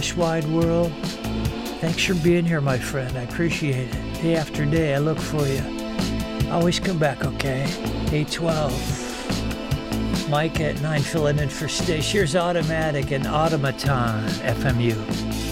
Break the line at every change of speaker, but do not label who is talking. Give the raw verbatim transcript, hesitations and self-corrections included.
Wide world. Thanks for being here, my friend. I appreciate it. Day after day, I look for you. Always come back, okay? eight twelve. Mike at nine filling in for Stace. Here's Automatic and Automaton, F M U.